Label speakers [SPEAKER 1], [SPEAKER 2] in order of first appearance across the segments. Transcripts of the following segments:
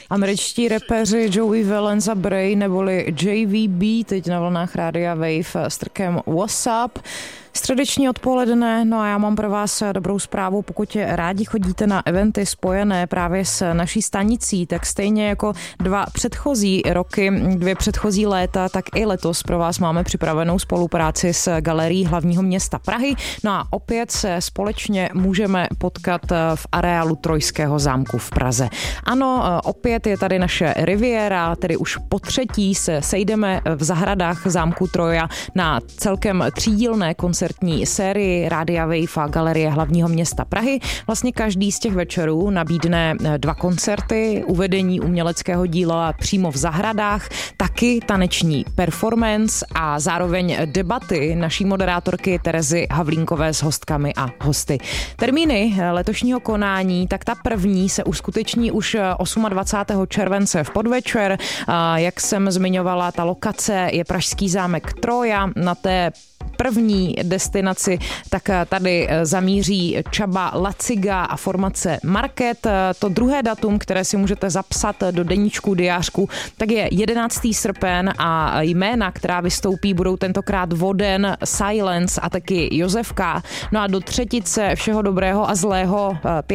[SPEAKER 1] Američtí repeři Joey Valence a Bray neboli JVB teď na vlnách Rádia Wave s trkem What's Up. Středeční odpoledne, no a já mám pro vás dobrou zprávu, pokud rádi chodíte na eventy spojené právě s naší stanicí, tak stejně jako 2 předchozí roky, 2 předchozí léta, tak i letos pro vás máme připravenou spolupráci s Galerií hlavního města Prahy. No a opět se společně můžeme potkat v areálu Trojského zámku v Praze. Ano, opět je tady naše Riviera, tedy už po třetí se sejdeme v zahradách zámku Troja na celkem 3dílné koncertní sérii Rádia Wave a Galerie hlavního města Prahy. Vlastně každý z těch večerů nabídne 2 koncerty, uvedení uměleckého díla přímo v zahradách, taky taneční performance a zároveň debaty naší moderátorky Terezy Havlínkové s hostkami a hosty. Termíny letošního konání, tak ta první se uskuteční už 28. července v podvečer. Jak jsem zmiňovala, ta lokace je pražský zámek Troja. Na té první destinaci, tak tady zamíří Csaba Laciga a formace Market. To druhé datum, které si můžete zapsat do deníčku diářku, tak je 11. srpen a jména, která vystoupí, budou tentokrát Voden, Silence a taky Josefka. No a do třetice všeho dobrého a zlého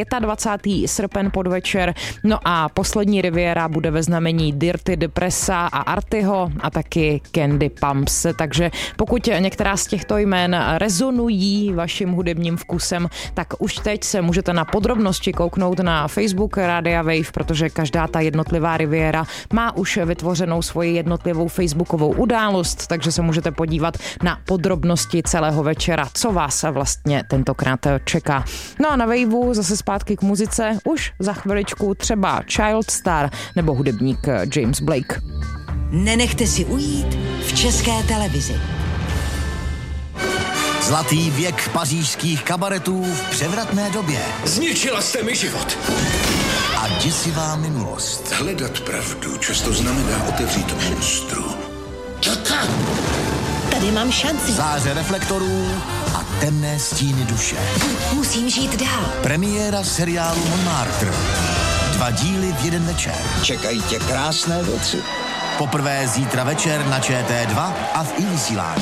[SPEAKER 1] 25. srpen podvečer. No a poslední Riviera bude ve znamení Dirty Depressa a Artyho a taky Candy Pumps. Takže pokud některá z těchto jmén rezonují vaším hudebním vkusem, tak už teď se můžete na podrobnosti kouknout na Facebook Rádia Wave, protože každá ta jednotlivá Riviera má už vytvořenou svoji jednotlivou facebookovou událost, takže se můžete podívat na podrobnosti celého večera, co vás vlastně tentokrát čeká. No a na Waveu zase zpátky k muzice, už za chviličku třeba Child Star nebo hudebník James Blake.
[SPEAKER 2] Nenechte si ujít v České televizi.
[SPEAKER 3] Zlatý věk pařížských kabaretů v převratné době.
[SPEAKER 4] Zničila jste mi život.
[SPEAKER 3] A děsivá minulost.
[SPEAKER 4] Hledat pravdu často znamená otevřít monstru.
[SPEAKER 2] Tady mám šanci.
[SPEAKER 3] Záře reflektorů a temné stíny duše.
[SPEAKER 2] Musím žít dál.
[SPEAKER 3] Premiéra seriálu Montmartre. 2 díly v jeden večer.
[SPEAKER 4] Čekají tě krásné věci.
[SPEAKER 3] Poprvé zítra večer na ČT2 a v iVysílání.